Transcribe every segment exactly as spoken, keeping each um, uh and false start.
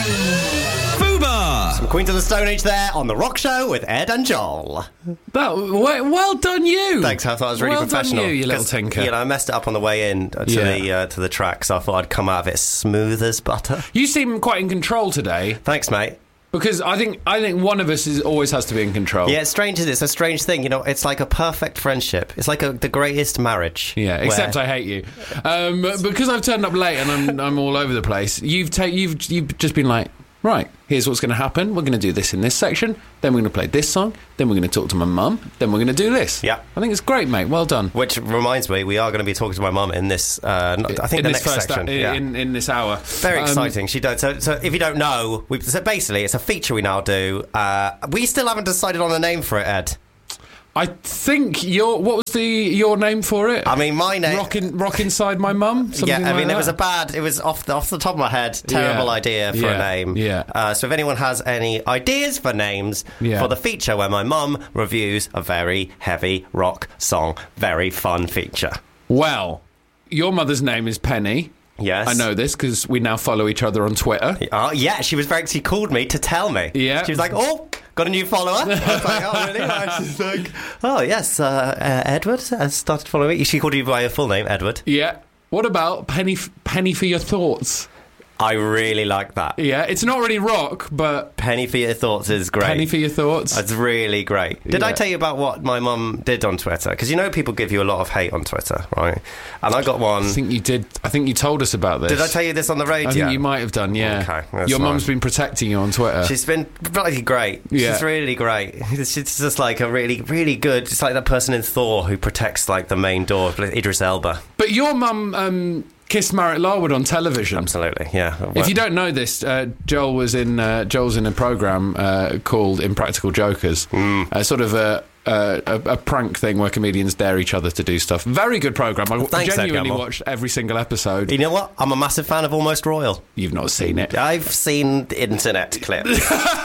Some Queens of the Stone Age there on The Rock Show with Ed and Joel. That, well, well done you. Thanks, I thought it was really well professional. Done you, you little tinker. You know, I messed it up on the way in to Yeah. the uh, to the track, so I thought I'd come out of it smooth as butter. You seem quite in control today. Thanks, mate. Because I think I think one of us is always has to be in control. Yeah, it's strange. It's a strange thing. You know, it's like a perfect friendship. It's like a, the greatest marriage. Yeah, except where... I hate you. Um, because I've turned up late and I'm I'm all over the place. You've ta- you've you've just been like, right, here's what's going to happen. We're going to do this in this section. Then we're going to play this song. Then we're going to talk to my mum. Then we're going to do this. Yeah. I think it's great, mate. Well done. Which reminds me, we are going to be talking to my mum in this, uh, not, I think in the this next first section. in, yeah. in, in this hour. Very Um, exciting. She does. So, so if you don't know, we, so basically it's a feature we now do. Uh, we still haven't decided on a name for it, Ed. I think your what was the your name for it? I mean, my name. Rock, in, rock inside my mum. Yeah, I like mean, that? it was a bad. It was off the off the top of my head. Terrible Yeah. idea for Yeah. a name. Yeah. Uh, so if anyone has any ideas for names Yeah. for the feature where my mum reviews a very heavy rock song, very fun feature. Well, your mother's name is Penny. Yes, I know this because we now follow each other on Twitter. Oh, yeah, she was very. She called me to tell me. Yeah. She was like, "Oh, got a new follower." I was like, "Oh, really?" I was just like, "Oh, yes, uh, uh, Edward has started following me." She called you by your full name, Edward. Yeah. What about Penny? F- Penny for your thoughts? I really like that. Yeah, it's not really rock, but Penny for your thoughts is great. Penny for your thoughts. It's really great. Did Yeah. I tell you about what my mum did on Twitter? Because you know people give you a lot of hate on Twitter, right? And I got one. I think you did. I think you told us about this. Did I tell you this on the radio? I think you might have done. Yeah. Okay, that's Your mum's fine. been protecting you on Twitter. She's been bloody great. Yeah. She's really great. She's just like a really, really good. It's like that person in Thor who protects like the main door, Idris Elba. But your mum um, kissed Marek Larwood on television. Absolutely, yeah. If you don't know this, uh, Joel was in uh, Joel's in a program uh, called Impractical Jokers, Mm. uh, sort of a, a, a, a prank thing where comedians dare each other to do stuff. Very good program. I Thanks, Ed genuinely Gamble. watched every single episode. You know what? I'm a massive fan of Almost Royal. You've not seen it. I've seen the internet clips.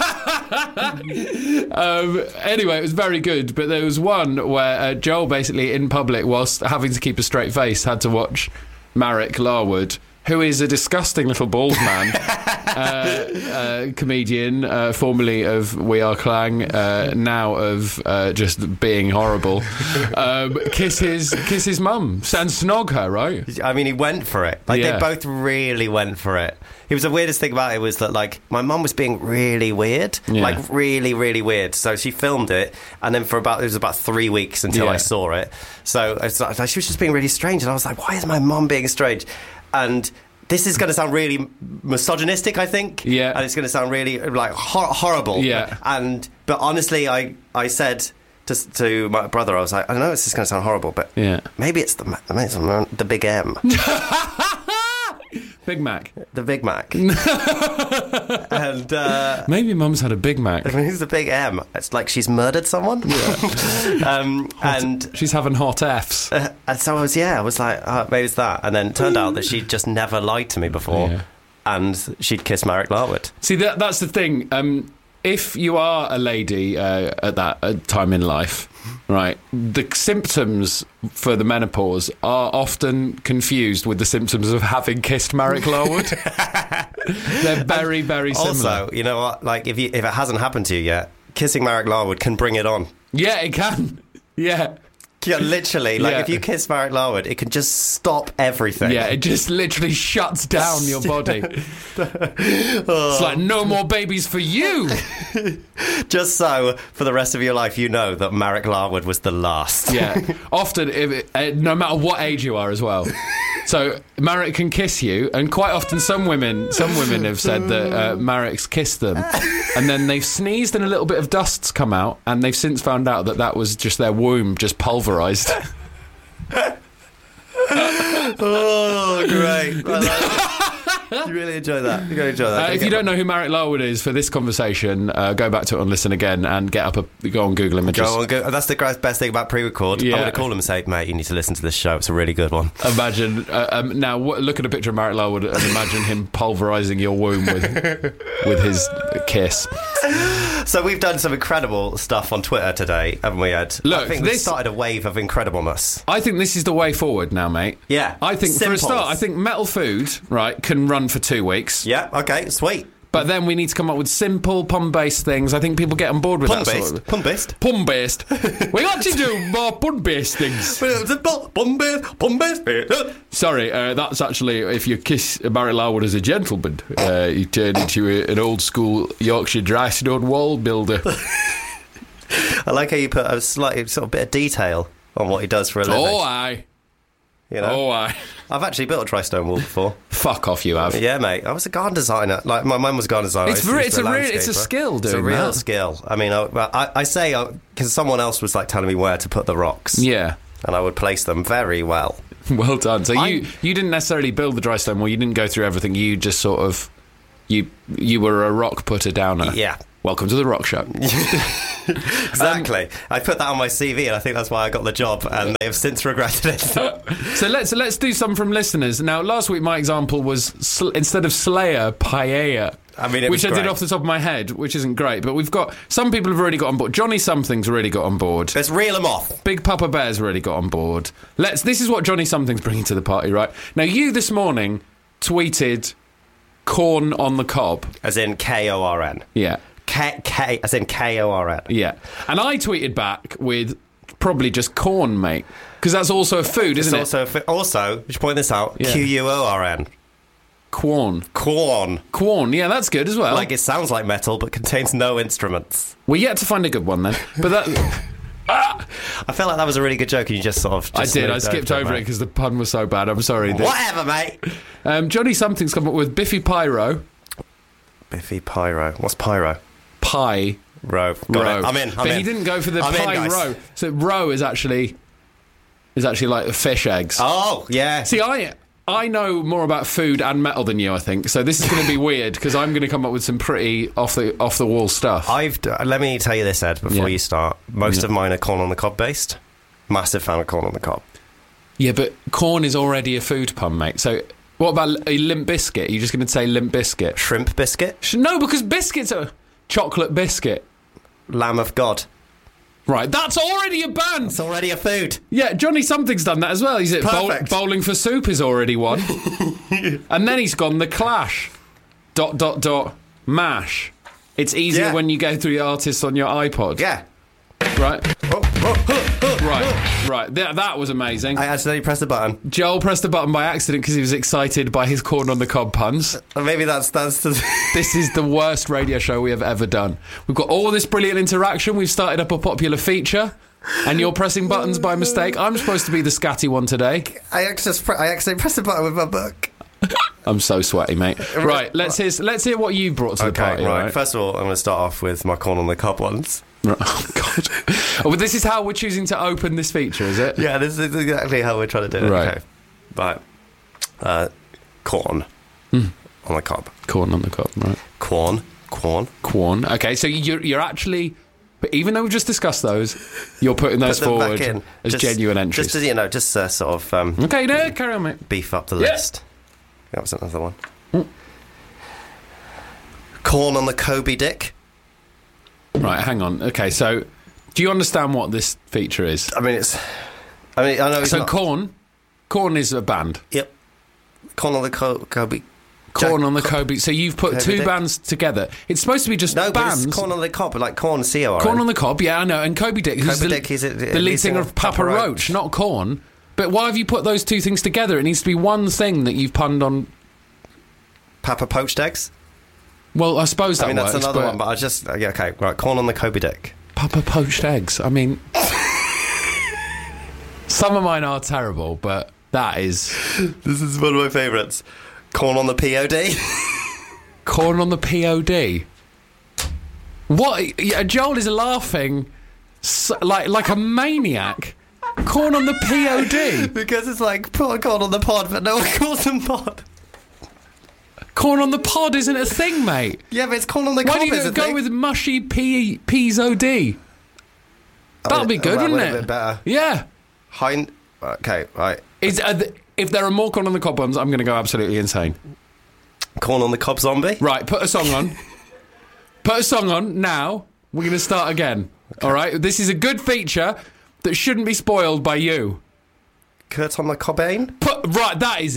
Um, anyway, it was very good, but there was one where uh, Joel basically in public, whilst having to keep a straight face, had to watch Marek Larwood, who is a disgusting little bald man, uh, uh, comedian, uh, formerly of We Are Clang, uh, now of uh, just being horrible, um, kiss his kiss his mum and snog her, right? I mean, he went for it. Like, Yeah. they both really went for it. It was the weirdest thing about it was that, like, my mum was being really weird. Yeah. Like, really, really weird. So she filmed it, and then for about, it was about three weeks until Yeah. I saw it. So it's like, she was just being really strange, and I was like, why is my mum being strange? And this is going to sound really misogynistic, I think. Yeah. And it's going to sound really, like, hor- horrible. Yeah. And, but honestly, I, I said to, to my brother, I was like, I know this is going to sound horrible, but Yeah. maybe it's the, maybe it's the Big M. Big Mac. The Big Mac. And uh, Maybe mum's had a Big Mac. who's the Big M? It's like she's murdered someone. Yeah. um, and She's having hot Fs. uh, and so I was, yeah, I was like, oh, maybe it's that. And then it turned out that she'd just never lied to me before, Yeah. and she'd kissed Marek Larwood. See, that, that's the thing. Um, if you are a lady uh, at that uh, time in life, right, the symptoms for the menopause are often confused with the symptoms of having kissed Marek Larwood. They're very, very similar. Also, you know what? Like, if you, if it hasn't happened to you yet, kissing Marek Larwood can bring it on. Yeah, it can. Yeah. Yeah, literally. Like, Yeah. if you kiss Marek Larwood, it can just stop everything. Yeah, it just literally shuts down your body. It's like, no more babies for you. Just so, for the rest of your life, you know that Marek Larwood was the last. Yeah, often, if it, uh, no matter what age you are as well. So Marek can kiss you, and quite often some women, some women have said that uh, Marek's kissed them, and then they've sneezed and a little bit of dust's come out, and they've since found out that that was just their womb just pulverised. Oh, great. I like it. You really enjoy that. You really enjoy that. Uh, if you don't know who Marek Larwood is for this conversation, uh, go back to it and listen again, and get up a go on Google Images. Go on, go. That's the best thing about pre-record. Yeah. I'm going to call them and say, mate, you need to listen to this show. It's a really good one. Imagine uh, um, now. W- look at a picture of Marek Larwood and imagine him pulverising your womb with with his kiss. So we've done some incredible stuff on Twitter today, haven't we, Ed? Look, I think we've this- started a wave of incredibleness. I think this is the way forward now, mate. Yeah. I think Simples. for a start, I think Metal Food, right, can run for two weeks. Yeah, okay, sweet. But then we need to come up with simple pun-based things. I think people get on board with that sort of... Pun-based? Pun-based. We got to do more pun-based things. Pun-based, pun-based. Sorry, uh, that's actually if you kiss Barry Larwood as a gentleman, uh, you turn into a, an old-school Yorkshire dry stone wall builder. I like how you put a slight sort of bit of detail on what he does for a living. Oh, aye. You know? Oh, aye. I've actually built a dry stone wall before. Fuck off, you have. Yeah, mate. I was a garden designer. Like, my mum was a garden designer. It's, re- it's, a, re- it's a skill, dude. It's a real that. skill. I mean, I, I, I say, because someone else was like telling me where to put the rocks. Yeah. And I would place them very well. Well done. So I'm, you, you didn't necessarily build the dry stone wall. You didn't go through everything. You just sort of... You you were a rock putter downer. Yeah. Welcome to the rock show. Exactly. Um, I put that on my C V, and I think that's why I got the job, and they have since regretted it. So let's let's do some from listeners. Now, last week my example was sl- instead of Slayer, Paella. I mean, it which was I great. did off the top of my head, which isn't great, but we've got some people have already got on board. Johnny Something's already got on board. Let's reel them off. Big Papa Bear's already got on board. Let's. This is what Johnny Something's bringing to the party, right? Now, you this morning tweeted corn on the cob, as in K O R N. Yeah. K, K, as in K O R N. Yeah. And I tweeted back with probably just corn, mate. Because that's also a food, isn't it's it? Also, a fi- also, we should point this out, Yeah. Q U O R N. Corn. Corn. Corn, yeah, that's good as well. Like, it sounds like metal, but contains no instruments. We're yet to find a good one then. But that... Ah! I felt like that was a really good joke, and you just sort of... I Just did, I moved skipped over mate. it because the pun was so bad. I'm sorry. Whatever, mate. Um, Johnny Something's come up with Biffy Pyro. Biffy Pyro. What's Pyro? Pie. Row. Got row. it. I'm in. I'm but in. he didn't go for the I'm in, pie guys. row. So row is actually is actually like fish eggs. Oh, yeah. See, I I know more about food and metal than you, I think. So this is going to be weird because I'm going to come up with some pretty off the off the wall stuff. I've d- let me tell you this, Ed, before Yeah. you start. Most Yeah. of mine are corn on the cob based. Massive fan of corn on the cob. Yeah, but corn is already a food pun, mate. So what about a Limp Biscuit? Are you just going to say Limp Biscuit? Shrimp biscuit. Sh- No, because biscuits are chocolate biscuit. Lamb of God. Right, that's already a band. It's already a food. Yeah, Johnny Something's done that as well. He's at bowl- Perfect. Bowling for Soup is already one. And then he's gone The Clash. Dot, dot, dot, mash. It's easier Yeah. when you go through the artists on your iPod. Yeah. Right? Oh, oh, oh, oh. Right, right. That, that was amazing. I accidentally pressed the button. Joel pressed the button by accident because he was excited by his corn on the cob puns. Or maybe that's... that's the This is the worst radio show we have ever done. We've got all this brilliant interaction. We've started up a popular feature. And you're pressing buttons by mistake. I'm supposed to be the scatty one today. I actually, just pre- I accidentally pressed the button with my book. I'm so sweaty, mate. Right, let's hear let's hear what you brought to the Okay, party. right. Right. First of all, I'm going to start off with my corn on the cob ones. Right. Oh God. Oh, but this is how we're choosing to open this feature, is it? Yeah, this is exactly how we're trying to do it. Right. Okay. Right. Uh, corn Mm. on the cob. Corn on the cob, right? Corn. Corn. Corn. Okay, so you're you're actually, but even though we've just discussed those, you're putting those Put them forward back in. as Just- genuine entries. Just to, you know, just uh, sort of um, Okay, no, carry on, mate. beef up the Yeah. list. That was another one. Mm. Corn on the Kobe dick. Right, hang on. Okay, so do you understand what this feature is? I mean, it's. I mean, I know. It's So not, Corn, Corn is a band. Yep. Corn on the Co- Kobe. Corn Jack- on the Kobe. So you've put Kobe two Dick. bands together. It's supposed to be just No, but bands. it's corn on the cob, like corn, C O R N. Corn on the Cob, yeah, I know. And Kobe Dick, who's Kobe the, Dick, he's a- the lead singer of Papa Roach, not Corn. But why have you put those two things together? It needs to be one thing that you've punned on. Papa poached eggs. Well, I suppose that I mean, that's works. another but one, but I just. Yeah, okay, right. Corn on the Kobe dick. Papa poached eggs. I mean, some of mine are terrible, but that is This is one of my favourites. Corn on the P O D. Corn on the P O D. What? Yeah, Joel is laughing so, like like a maniac. Corn on the P O D. Because it's like, put a corn on the pod, but no one calls them pod. Corn on the pod isn't a thing, mate. Yeah, but it's corn on the Why cob do you is a go thing. with mushy P P's O D? That'll be good, that wouldn't would have it? been better. Yeah. Hind. Okay, right. Is, uh, th- if there are more corn on the cob ones, I'm going to go absolutely insane. Corn on the cob zombie. Right, put a song on. Put a song on now. We're going to start again. All right? This is a good feature that shouldn't be spoiled by you. Kurt on the Cobain. Put, right, that is